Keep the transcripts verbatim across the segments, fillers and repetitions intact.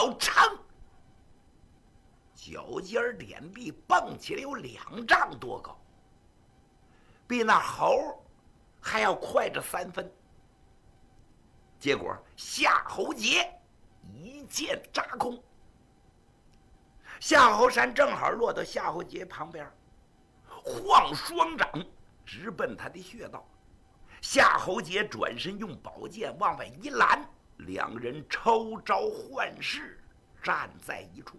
老长，脚尖点地蹦起来有两丈多高，比那猴还要快着三分。结果夏侯杰一剑扎空，夏侯山正好落到夏侯杰旁边，晃双掌直奔他的穴道。夏侯杰转身用宝剑往外一拦，两人抽招换式，站在一处。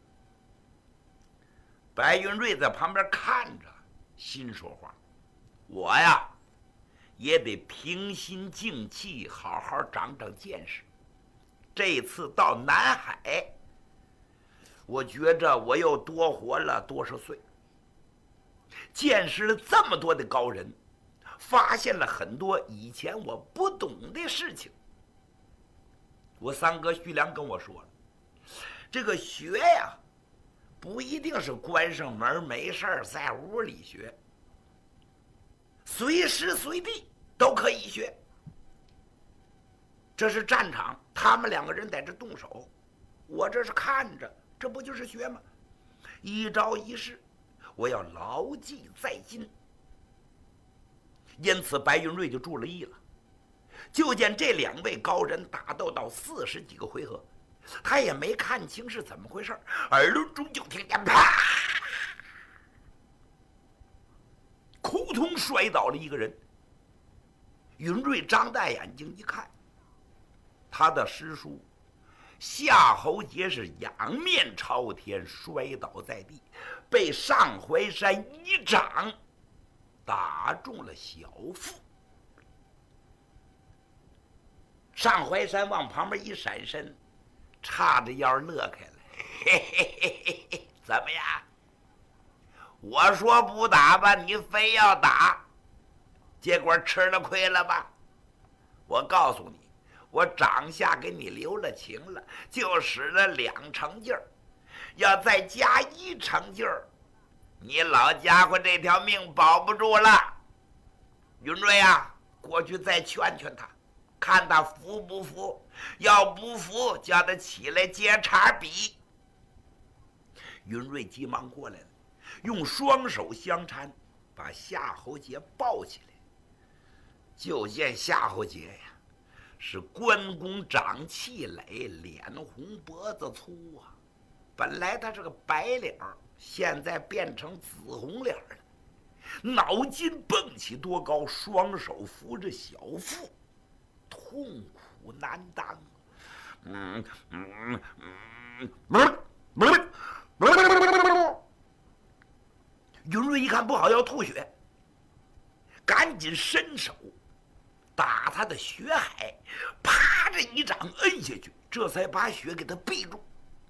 白云瑞在旁边看着，心说话：我呀也得平心静气，好好长长见识。这次到南海，我觉着我又多活了多少岁，见识了这么多的高人，发现了很多以前我不懂的事情。我三哥徐良跟我说了，这个学呀不一定是关上门没事在屋里学，随时随地都可以学。这是战场，他们两个人在这动手，我这是看着，这不就是学吗？一招一式我要牢记在心。因此白云瑞就注了意了。就见这两位高人打斗到四十几个回合，他也没看清是怎么回事，耳朵中就听见啪，扑通摔倒了一个人。云瑞张大眼睛一看，他的师叔夏侯杰是仰面朝天摔倒在地，被上怀山一掌打中了小腹。上怀山往旁边一闪身，叉着腰乐开了，嘿嘿嘿嘿嘿，怎么样？我说不打吧，你非要打，结果吃了亏了吧？我告诉你，我掌下给你留了情了，就使了两成劲儿，要再加一成劲儿，你老家伙这条命保不住了。云瑞啊，过去再劝劝他，看他服不服，要不服叫他起来接茬比。云瑞急忙过来了，用双手相搀，把夏侯杰抱起来。就见夏侯杰呀，是关公长气垒，脸红脖子粗啊。本来他是个白脸儿，现在变成紫红脸了，脑筋蹦起多高，双手扶着小腹，痛苦难当。嗯嗯嗯，云瑞一看不好，要吐血，赶紧伸手打他的血海，啪着一掌摁下去，这才把血给他闭住。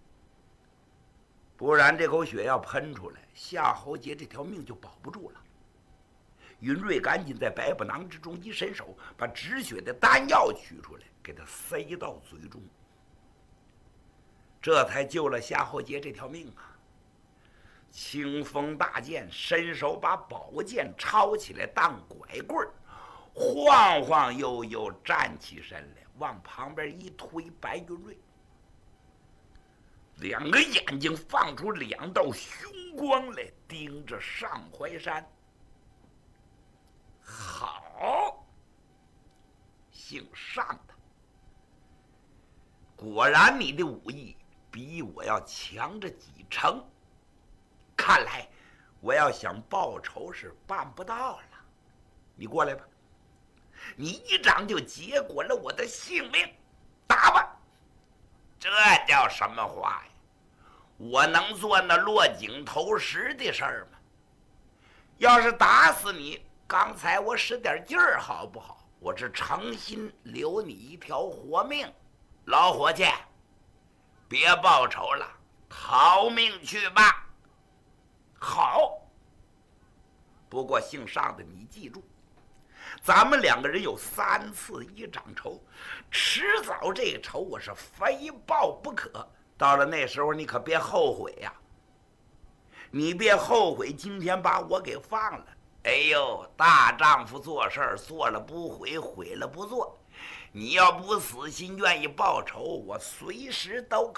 不然这口血要喷出来，夏侯杰这条命就保不住了。云瑞赶紧在百宝囊之中一伸手，把止血的丹药取出来，给他塞到嘴中，这才救了夏侯杰这条命啊！清风大剑，伸手把宝剑抄起来当拐棍儿，晃晃悠悠站起身来，往旁边一推，白云瑞两个眼睛放出两道凶光来，盯着上怀山。好，姓上的，果然你的武艺比我要强着几成，看来我要想报仇是办不到了。你过来吧，你一掌就结果了我的性命，打吧！这叫什么话呀？我能做那落井投石的事儿吗？要是打死你，刚才我使点劲儿好不好？我是诚心留你一条活命。老伙计，别报仇了，逃命去吧。好，不过姓上的你记住，咱们两个人有三次一掌仇，迟早这仇我是非报不可。到了那时候你可别后悔呀、啊！你别后悔今天把我给放了。哎呦，大丈夫做事儿做了不悔，悔了不做。你要不死心愿意报仇，我随时都